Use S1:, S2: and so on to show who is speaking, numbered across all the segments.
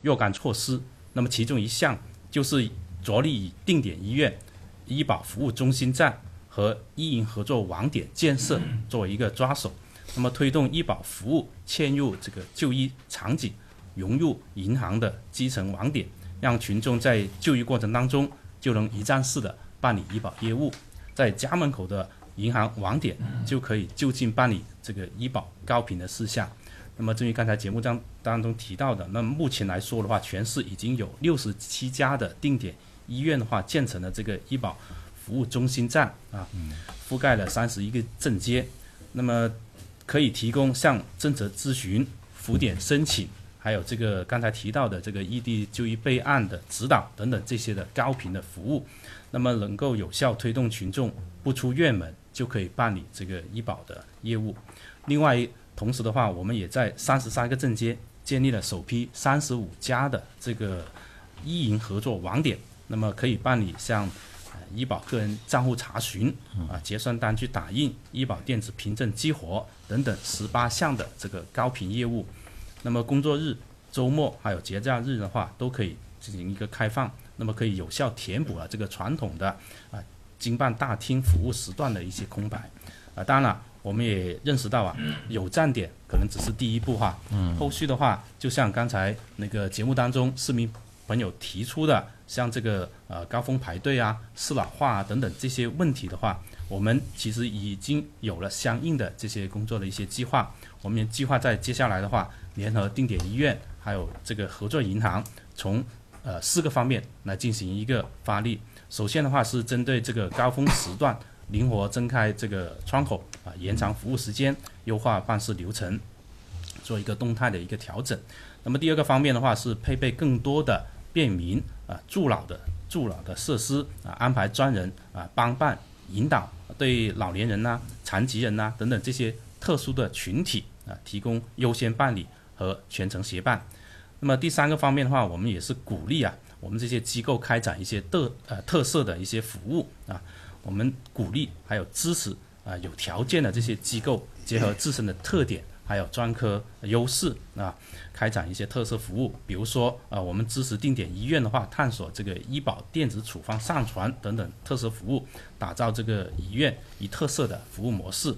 S1: 若干措施。那么其中一项就是着力以定点医院、医保服务中心站和医银合作网点建设作为一个抓手，那么推动医保服务嵌入这个就医场景，融入银行的基层网点，让群众在就医过程当中就能一站式的办理医保业务，在家门口的银行网点就可以就近办理这个医保高频的事项。那么正如刚才节目当中提到的，那么目前来说的话，全市已经有67家的定点医院的话建成了这个医保服务中心站啊，覆盖了31个镇街，那么可以提供像政策咨询、浮点申请，还有这个刚才提到的这个异地就医备案的指导等等这些的高频的服务，那么能够有效推动群众不出院门就可以办理这个医保的业务。另外同时的话，我们也在33个镇街建立了首批35家的这个医银合作网点，那么可以办理像医保个人账户查询结算单据打印、医保电子凭证激活等等18项的这个高频业务。那么工作日、周末还有节假日的话，都可以进行一个开放，那么可以有效填补了这个传统的经办大厅服务时段的一些空白。当然了，我们也认识到有站点可能只是第一步后续的话，就像刚才那个节目当中市民朋友提出的，像这个高峰排队适老化等等这些问题的话，我们其实已经有了相应的这些工作的一些计划。我们也计划在接下来的话，联合定点医院还有这个合作银行，从4个方面来进行一个发力。首先的话是针对这个高峰时段灵活增开这个窗口延长服务时间，优化办事流程，做一个动态的一个调整。那么第二个方面的话是配备更多的便民助老的设施安排专人帮办引导，对老年人残疾人等等这些特殊的群体提供优先办理和全程协办。那么第三个方面的话，我们也是鼓励我们这些机构开展一些特色的一些服务我们鼓励还有支持有条件的这些机构结合自身的特点还有专科优势开展一些特色服务。比如说我们支持定点医院的话，探索这个医保电子处方上传等等特色服务，打造这个医院一特色的服务模式。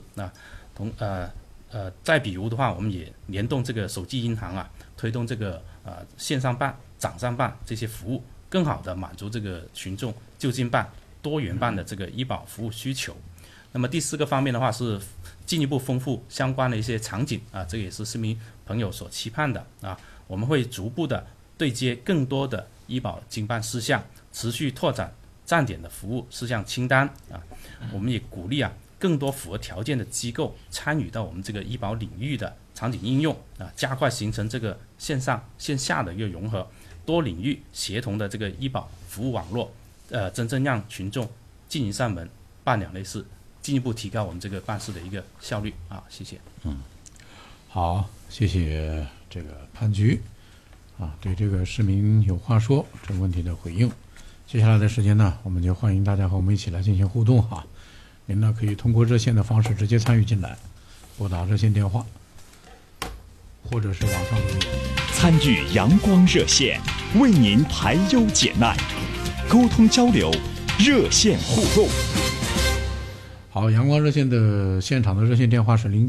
S1: 再比如的话，我们也联动这个手机银行推动这个线上办、掌上办这些服务，更好的满足这个群众就近办、多元办的这个医保服务需求。那么第4个方面的话是进一步丰富相关的一些场景这个也是市民朋友所期盼的我们会逐步的对接更多的医保经办事项，持续拓展站点的服务事项清单我们也鼓励更多符合条件的机构参与到我们这个医保领域的场景应用加快形成这个线上线下的一个融合，多领域协同的这个医保服务网络真正让群众进一扇门办两类事，进一步提高我们这个办事的一个效率谢谢。
S2: 好，谢谢这个潘局对这个市民有话说这个问题的回应。接下来的时间呢，我们就欢迎大家和我们一起来进行互动您呢可以通过热线的方式直接参与进来，拨打热线电话，或者是网上留言。
S3: 参与阳光热线，为您排忧解难，沟通交流，热线互动。
S2: 好，阳光热线的现场的热线电话是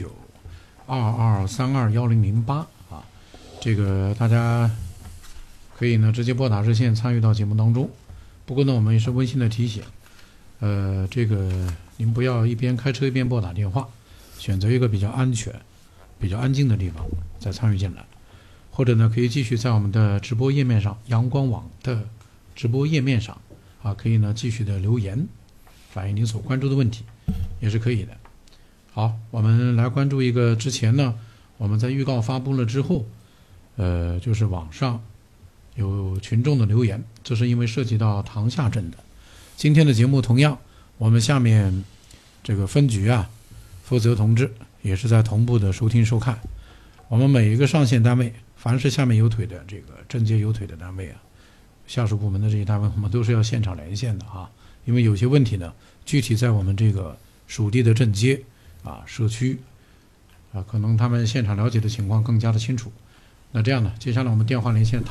S2: 076922321008这个大家可以呢直接拨打热线参与到节目当中。不过呢，我们也是温馨的提醒，这个您不要一边开车一边拨打电话，选择一个比较安全、比较安静的地方再参与进来，或者呢可以继续在我们的直播页面上，阳光网的直播页面上可以呢继续的留言，反映您所关注的问题，也是可以的。好，我们来关注一个之前呢我们在预告发布了之后，就是网上有群众的留言，这是因为涉及到塘厦镇的。今天的节目同样，我们下面这个分局负责同志也是在同步的收听收看。我们每一个上线单位，凡是下面有腿的这个镇街有腿的单位下属部门的这些单位，我们都是要现场连线的因为有些问题呢，具体在我们这个属地的镇街社区可能他们现场了解的情况更加的清楚。那这样呢，接下来我们电话连线